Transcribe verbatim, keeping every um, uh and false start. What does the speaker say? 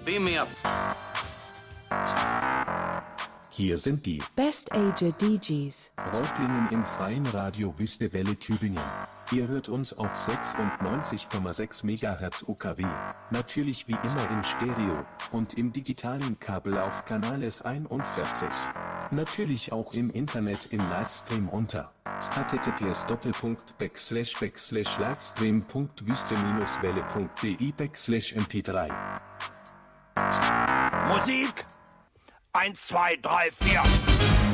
Beam me up. Hier sind die Best Ager D Js. Reutlingen im freien Radio Wüste Welle Tübingen. Ihr hört uns auf sechsundneunzig Komma sechs Megahertz U K W, natürlich wie immer in Stereo und im digitalen Kabel auf Kanal S einundvierzig. Natürlich auch im Internet im Livestream unter https doppelpunkt backslash backslash livestream punkt wüste welle punkt de backslash m p drei. Musik eins, zwei, drei, vier